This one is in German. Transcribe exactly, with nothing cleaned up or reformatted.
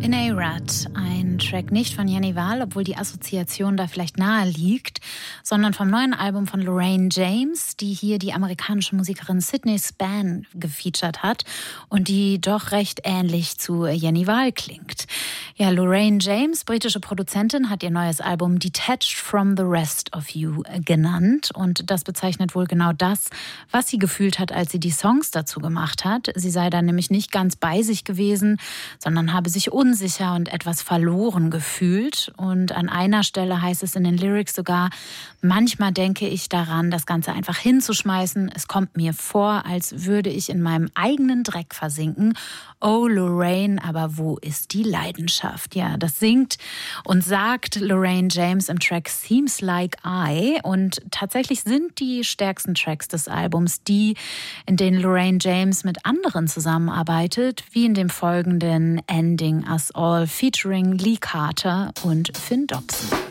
In A-Rad, ein Track nicht von Jenny Wahl, obwohl die Assoziation da vielleicht nahe liegt, sondern vom neuen Album von Lorraine James, die hier die amerikanische Musikerin Sydney Spann gefeatured hat und die doch recht ähnlich zu Jenny Wahl klingt. Ja, Lorraine James, britische Produzentin, hat ihr neues Album Detached from the Rest of You genannt und das bezeichnet wohl genau das, was sie gefühlt hat, als sie die Songs dazu gemacht hat. Sie sei da nämlich nicht ganz bei sich gewesen, sondern habe sich unsicher und etwas verloren gefühlt. Und an einer Stelle heißt es in den Lyrics sogar: Manchmal denke ich daran, das Ganze einfach hinzuschmeißen. Es kommt mir vor, als würde ich in meinem eigenen Dreck versinken. Oh Lorraine, aber wo ist die Leidenschaft? Ja, das singt und sagt Lorraine James im Track Seems Like I. Und tatsächlich sind die stärksten Tracks des Albums die, in denen Lorraine James mit anderen zusammenarbeitet, wie in dem folgenden Ending Us All featuring Lee Carter und Finn Dobson.